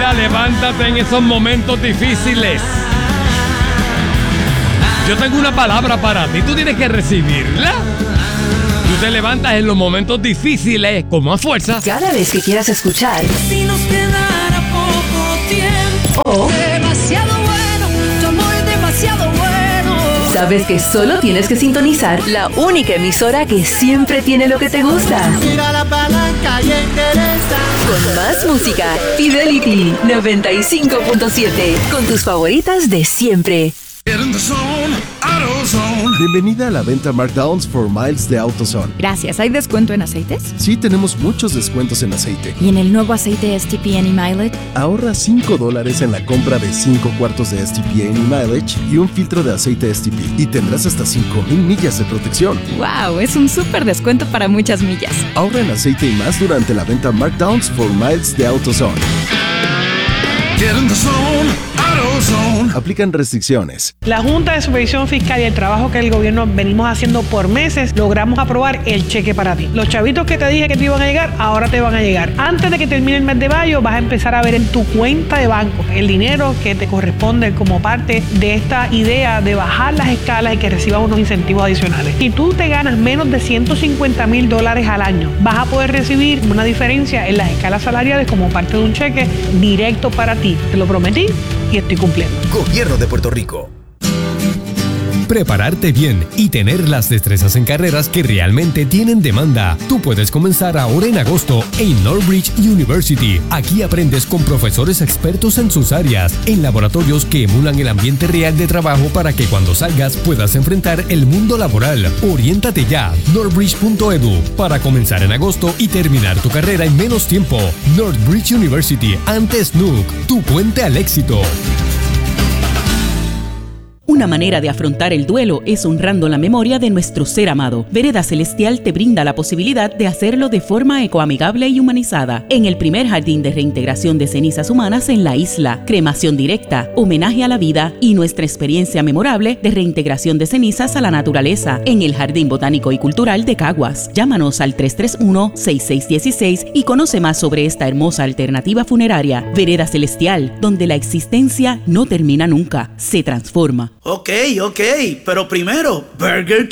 Mira, levántate en esos momentos difíciles. Yo tengo una palabra para ti, tú tienes que recibirla. Tú te levantas en los momentos difíciles con más fuerza. Cada vez que quieras escuchar. Si nos quedara poco tiempo. Oh. Demasiado bueno, tu amor es demasiado bueno. Sabes que solo tienes que sintonizar la única emisora que siempre tiene lo que te gusta. Tira la palanca y endereza. Con más música, Fidelity 95.7. Con tus favoritas de siempre. Bienvenida a la venta Markdowns for Miles de AutoZone. Gracias. ¿Hay descuento en aceites? Sí, tenemos muchos descuentos en aceite. ¿Y en el nuevo aceite STP Any Mileage? Ahorra $5 en la compra de 5 cuartos de STP Any Mileage y un filtro de aceite STP. Y tendrás hasta 5,000 millas de protección. ¡Wow! Es un súper descuento para muchas millas. Ahorra en aceite y más durante la venta Markdowns for Miles de AutoZone. Aplican restricciones. La Junta de Supervisión Fiscal y el trabajo que el gobierno venimos haciendo por meses, logramos aprobar el cheque para ti. Los chavitos que te dije que te iban a llegar, ahora te van a llegar. Antes de que termine el mes de mayo, vas a empezar a ver en tu cuenta de banco el dinero que te corresponde como parte de esta idea de bajar las escalas y que recibas unos incentivos adicionales. Si tú te ganas menos de $150,000 al año, vas a poder recibir una diferencia en las escalas salariales como parte de un cheque directo para ti. Te lo prometí y estoy cumpliendo. Gobierno de Puerto Rico. Prepararte bien y tener las destrezas en carreras que realmente tienen demanda. Tú puedes comenzar ahora en agosto en Northbridge University. Aquí aprendes con profesores expertos en sus áreas, en laboratorios que emulan el ambiente real de trabajo para que cuando salgas puedas enfrentar el mundo laboral. Oriéntate ya, northbridge.edu, para comenzar en agosto y terminar tu carrera en menos tiempo. Northbridge University, antes NUC, tu puente al éxito. Una manera de afrontar el duelo es honrando la memoria de nuestro ser amado. Vereda Celestial te brinda la posibilidad de hacerlo de forma ecoamigable y humanizada. En el primer jardín de reintegración de cenizas humanas en la isla, cremación directa, homenaje a la vida y nuestra experiencia memorable de reintegración de cenizas a la naturaleza en el Jardín Botánico y Cultural de Caguas. Llámanos al 331-6616 y conoce más sobre esta hermosa alternativa funeraria. Vereda Celestial, donde la existencia no termina nunca, se transforma. Ok, pero primero, Burger